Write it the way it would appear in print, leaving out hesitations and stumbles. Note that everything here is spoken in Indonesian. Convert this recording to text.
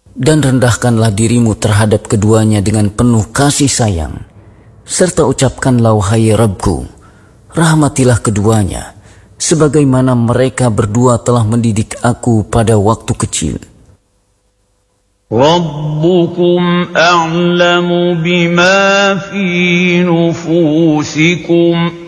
Dan rendahkanlah dirimu terhadap keduanya dengan penuh kasih sayang, serta ucapkanlah, wahai Rabbku, rahmatilah keduanya, sebagaimana mereka berdua telah mendidik aku pada waktu kecil. Rabbukum a'lamu bima fi nufusikum